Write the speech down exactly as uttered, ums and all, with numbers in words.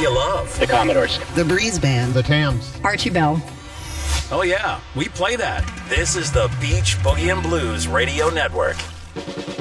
you love? The Commodores. The Breeze Band. The Tams. Archie Bell. Oh yeah, we play that. This is the Beach Boogie and Blues Radio Network.